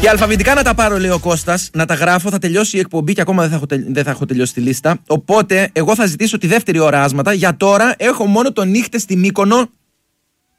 Και αλφαβητικά να τα πάρω, λέει ο Κώστας, να τα γράφω, θα τελειώσει η εκπομπή και ακόμα δεν θα έχω τελειώσει τη λίστα. Οπότε, εγώ θα ζητήσω τη δεύτερη ώρα άσματα. Για τώρα, έχω μόνο το νύχτες στη Μύκονο